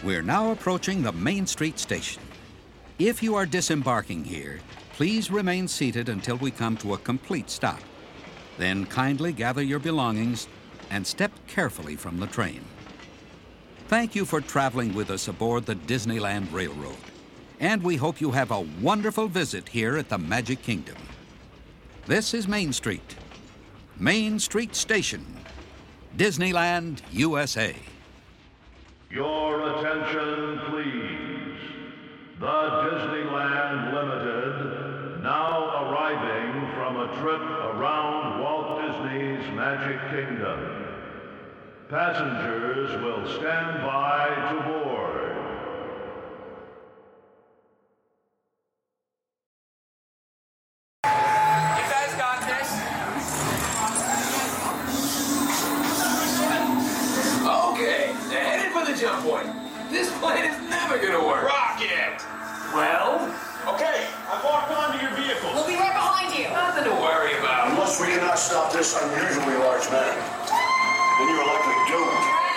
We're now approaching the Main Street station. If you are disembarking here, please remain seated until we come to a complete stop. Then kindly gather your belongings and step carefully from the train. Thank you for traveling with us aboard the Disneyland Railroad. And we hope you have a wonderful visit here at the Magic Kingdom. This is Main Street. Main Street Station. Disneyland, USA. Your attention, please. The Disneyland Limited, now arriving from a trip around Walt Disney's Magic Kingdom. Passengers will stand by to board. You guys got this? Okay, they're headed for the jump point. This plane is never gonna work. Rocket! Well? Okay, I've walked onto your vehicle. We'll be right behind you. Nothing to worry about. Unless we cannot stop this unusually large man, then you're likely doomed.